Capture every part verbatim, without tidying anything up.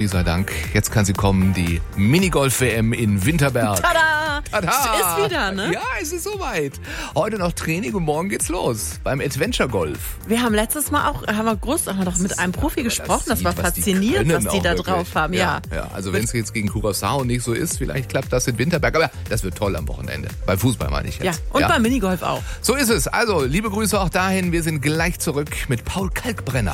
sei Dank. Jetzt kann sie kommen, die Minigolf-W M in Winterberg. Tada! Tada! Es ist wieder, ne? Ja, es ist soweit. Heute noch Training und morgen geht's los beim Adventure Golf. Wir haben letztes Mal auch, haben wir groß, haben wir doch mit einem Profi gesprochen. Das, das war sieht, was faszinierend, die was die da wirklich. drauf haben. Ja, ja, ja. Also wenn es jetzt gegen Curaçao nicht so ist, vielleicht klappt das in Winterberg. Aber das wird toll am Wochenende. Beim Fußball meine ich jetzt. Ja, und ja. beim Minigolf auch. So ist es. Also, liebe Grüße auch dahin. Wir sind gleich zurück mit Paul Kalkbrenner.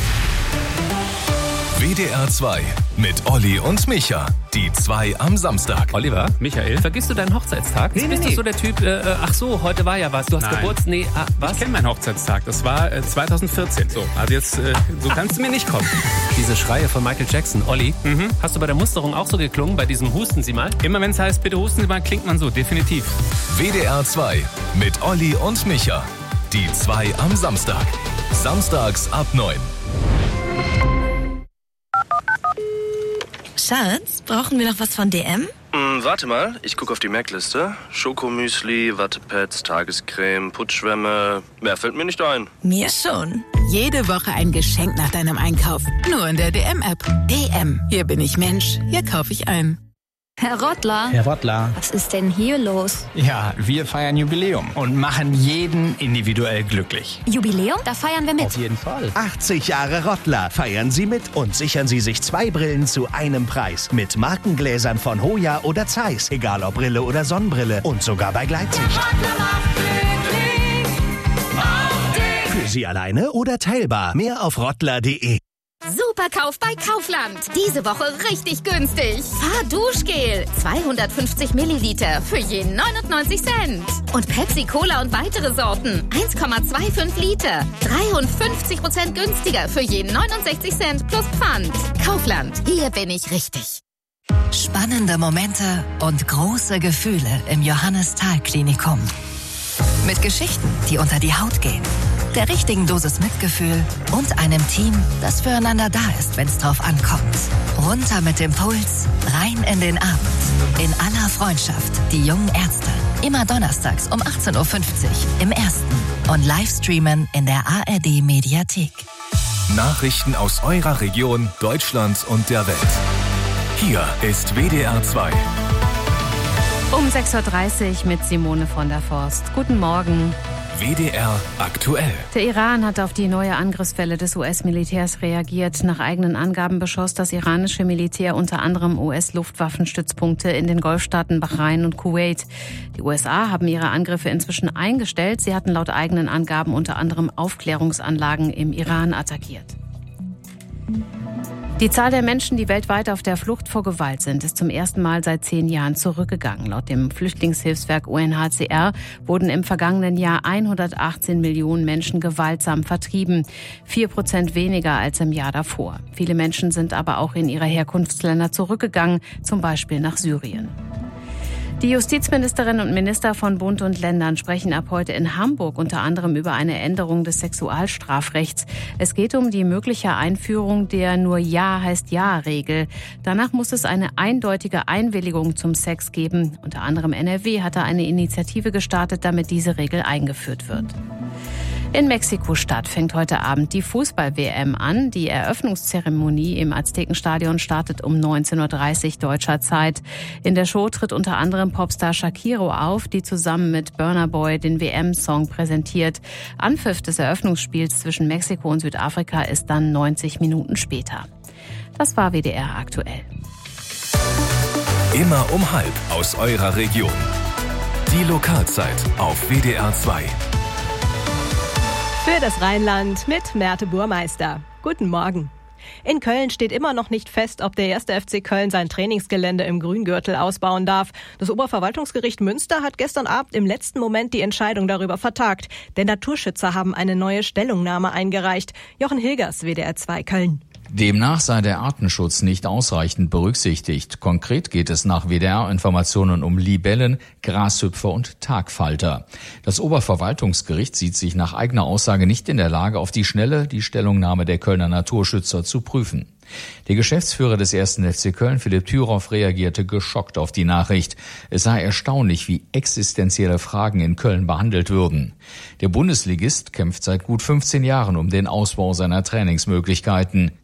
W D R zwei mit Olli und Micha. Die zwei am Samstag. Oliver, Michael, vergisst du deinen Hochzeitstag? Nee, Bist nee, du nee. so der Typ, äh, ach so, heute war ja was, du hast Nein. Geburtstag, nee, ah, was? Ich kenne meinen Hochzeitstag, das war äh, zwanzig vierzehn. So, also jetzt, äh, so kannst du mir nicht kommen. Diese Schreie von Michael Jackson. Olli, Mhm. hast du bei der Musterung auch so geklungen, bei diesem Husten Sie mal? Immer wenn es heißt, bitte husten Sie mal, klingt man so, definitiv. W D R zwei mit Olli und Micha. Die zwei am Samstag. Samstags ab neun. Schatz, brauchen wir noch was von D M? Hm, warte mal, ich gucke auf die Merkliste. Schokomüsli, Wattepads, Tagescreme, Putzschwämme. Mehr fällt mir nicht ein. Mir schon. Jede Woche ein Geschenk nach deinem Einkauf. Nur in der D M-App. D M. Hier bin ich Mensch. Hier kaufe ich ein. Herr Rottler. Herr Rottler. Was ist denn hier los? Ja, wir feiern Jubiläum und machen jeden individuell glücklich. Jubiläum? Da feiern wir mit. Auf jeden Fall. achtzig Jahre Rottler. Feiern Sie mit und sichern Sie sich zwei Brillen zu einem Preis. Mit Markengläsern von Hoya oder Zeiss. Egal ob Brille oder Sonnenbrille. Und sogar bei Gleitsicht. Für Sie alleine oder teilbar. Mehr auf rottler punkt de. Superkauf bei Kaufland. Diese Woche richtig günstig. Fahrduschgel. zweihundertfünfzig Milliliter für je neunundneunzig Cent. Und Pepsi Cola und weitere Sorten. eins Komma fünfundzwanzig Liter. dreiundfünfzig Prozent günstiger für je neunundsechzig Cent plus Pfand. Kaufland. Hier bin ich richtig. Spannende Momente und große Gefühle im Johannes-Thal-Klinikum. Mit Geschichten, die unter die Haut gehen. Der richtigen Dosis Mitgefühl und einem Team, das füreinander da ist, wenn es drauf ankommt. Runter mit dem Puls, rein in den Abend. In aller Freundschaft, die jungen Ärzte. Immer donnerstags um achtzehn Uhr fünfzig im Ersten. Und Livestreamen in der A R D-Mediathek. Nachrichten aus eurer Region, Deutschland und der Welt. Hier ist W D R zwei. Um sechs Uhr dreißig mit Simone von der Forst. Guten Morgen. W D R aktuell. Der Iran hat auf die neue Angriffswelle des U S-Militärs reagiert. Nach eigenen Angaben beschoss das iranische Militär unter anderem U S-Luftwaffenstützpunkte in den Golfstaaten Bahrain und Kuwait. Die U S A haben ihre Angriffe inzwischen eingestellt. Sie hatten laut eigenen Angaben unter anderem Aufklärungsanlagen im Iran attackiert. Die Zahl der Menschen, die weltweit auf der Flucht vor Gewalt sind, ist zum ersten Mal seit zehn Jahren zurückgegangen. Laut dem Flüchtlingshilfswerk U N H C R wurden im vergangenen Jahr hundertachtzehn Millionen Menschen gewaltsam vertrieben. Vier Prozent weniger als im Jahr davor. Viele Menschen sind aber auch in ihre Herkunftsländer zurückgegangen, zum Beispiel nach Syrien. Die Justizministerinnen und Minister von Bund und Ländern sprechen ab heute in Hamburg unter anderem über eine Änderung des Sexualstrafrechts. Es geht um die mögliche Einführung der nur Ja heißt Ja-Regel. Danach muss es eine eindeutige Einwilligung zum Sex geben. Unter anderem N R W hatte eine Initiative gestartet, damit diese Regel eingeführt wird. In Mexiko-Stadt fängt heute Abend die Fußball-W M an. Die Eröffnungszeremonie im Aztekenstadion startet um neunzehn Uhr dreißig deutscher Zeit. In der Show tritt unter anderem Popstar Shakiro auf, die zusammen mit Burna Boy den W M-Song präsentiert. Anpfiff des Eröffnungsspiels zwischen Mexiko und Südafrika ist dann neunzig Minuten später. Das war W D R aktuell. Immer um halb aus eurer Region. Die Lokalzeit auf W D R zwei. Für das Rheinland mit Merte Burmeister. Guten Morgen. In Köln steht immer noch nicht fest, ob der erste F C Köln sein Trainingsgelände im Grüngürtel ausbauen darf. Das Oberverwaltungsgericht Münster hat gestern Abend im letzten Moment die Entscheidung darüber vertagt. Denn Naturschützer haben eine neue Stellungnahme eingereicht. Jochen Hilgers, W D R zwei Köln. Demnach sei der Artenschutz nicht ausreichend berücksichtigt. Konkret geht es nach W D R-Informationen um Libellen, Grashüpfer und Tagfalter. Das Oberverwaltungsgericht sieht sich nach eigener Aussage nicht in der Lage, auf die Schnelle die Stellungnahme der Kölner Naturschützer zu prüfen. Der Geschäftsführer des ersten F C Köln, Philipp Thüroff, reagierte geschockt auf die Nachricht. Es sei erstaunlich, wie existenzielle Fragen in Köln behandelt würden. Der Bundesligist kämpft seit gut fünfzehn Jahren um den Ausbau seiner Trainingsmöglichkeiten.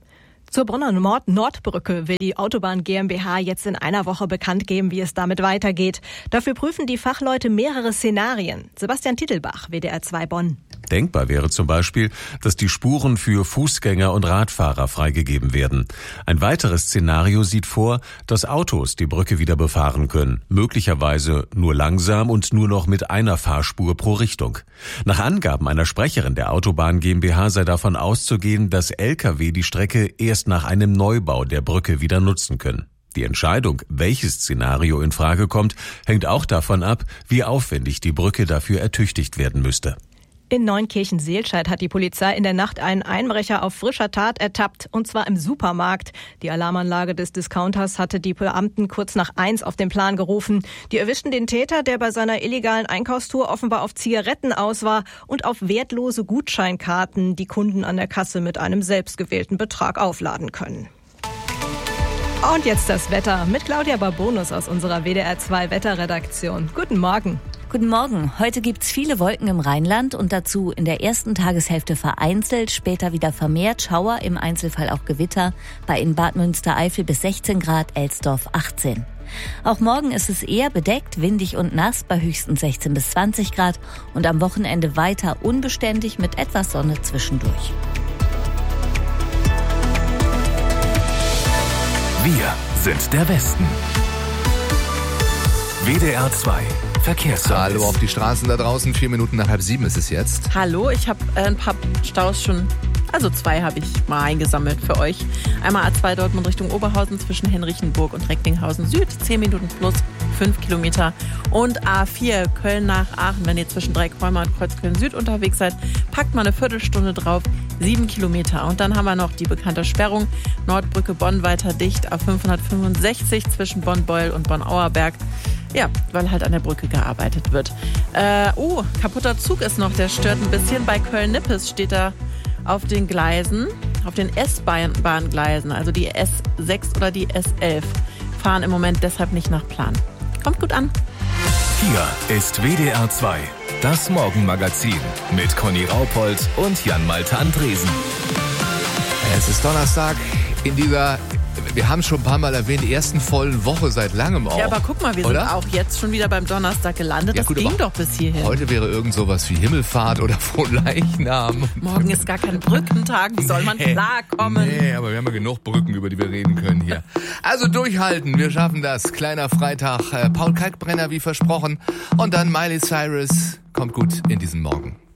Zur Bonner Nord- Nordbrücke will die Autobahn GmbH jetzt in einer Woche bekannt geben, wie es damit weitergeht. Dafür prüfen die Fachleute mehrere Szenarien. Sebastian Tittelbach, W D R zwei Bonn. Denkbar wäre zum Beispiel, dass die Spuren für Fußgänger und Radfahrer freigegeben werden. Ein weiteres Szenario sieht vor, dass Autos die Brücke wieder befahren können, möglicherweise nur langsam und nur noch mit einer Fahrspur pro Richtung. Nach Angaben einer Sprecherin der Autobahn GmbH sei davon auszugehen, dass L K W die Strecke erst nach einem Neubau der Brücke wieder nutzen können. Die Entscheidung, welches Szenario in Frage kommt, hängt auch davon ab, wie aufwendig die Brücke dafür ertüchtigt werden müsste. In Neunkirchen-Seelscheid hat die Polizei in der Nacht einen Einbrecher auf frischer Tat ertappt, und zwar im Supermarkt. Die Alarmanlage des Discounters hatte die Beamten kurz nach eins auf den Plan gerufen. Die erwischten den Täter, der bei seiner illegalen Einkaufstour offenbar auf Zigaretten aus war und auf wertlose Gutscheinkarten, die Kunden an der Kasse mit einem selbstgewählten Betrag aufladen können. Und jetzt das Wetter mit Claudia Barbonus aus unserer W D R zwei Wetterredaktion. Guten Morgen. Guten Morgen. Heute gibt's viele Wolken im Rheinland und dazu in der ersten Tageshälfte vereinzelt, später wieder vermehrt Schauer, im Einzelfall auch Gewitter. Bei in Bad Münstereifel bis sechzehn Grad, Elsdorf achtzehn. Auch morgen ist es eher bedeckt, windig und nass bei höchstens sechzehn bis zwanzig Grad und am Wochenende weiter unbeständig mit etwas Sonne zwischendurch. Wir sind der Westen. W D R zwei Verkehrsservice. Hallo auf die Straßen da draußen. Vier Minuten nach halb sieben ist es jetzt. Hallo, ich habe äh, ein paar Staus schon, also zwei habe ich mal eingesammelt für euch. Einmal A zwei Dortmund Richtung Oberhausen zwischen Henrichenburg und Recklinghausen Süd, zehn Minuten plus fünf Kilometer. Und A vier Köln nach Aachen, wenn ihr zwischen Dreikolmer und Kreuzköln Süd unterwegs seid, packt mal eine Viertelstunde drauf, sieben Kilometer. Und dann haben wir noch die bekannte Sperrung, Nordbrücke Bonn weiter dicht, A fünfhundertfünfundsechzig zwischen Bonn-Beul und Bonn-Auerberg. Ja, weil halt an der Brücke gearbeitet wird. Äh, oh, kaputter Zug ist noch, der stört ein bisschen. Bei Köln-Nippes steht er auf den Gleisen, auf den S-Bahn-Gleisen, also die S sechs oder die S elf, fahren im Moment deshalb nicht nach Plan. Kommt gut an. Hier ist W D R zwei, das Morgenmagazin mit Conny Raupold und Jan-Malte Andresen. Es ist Donnerstag in dieser, wir haben es schon ein paar Mal erwähnt, ersten vollen Woche seit langem auch. Ja, aber guck mal, wir oder? sind auch jetzt schon wieder beim Donnerstag gelandet. Ja, das gut, ging doch bis hierhin. Heute wäre irgend sowas wie Himmelfahrt oder Fronleichnam. Morgen ist gar kein Brückentag, wie soll man nee, klarkommen? Nee, aber wir haben ja genug Brücken, über die wir reden können hier. Also durchhalten, wir schaffen das. Kleiner Freitag, äh, Paul Kalkbrenner wie versprochen und dann Miley Cyrus. Kommt gut in diesen Morgen.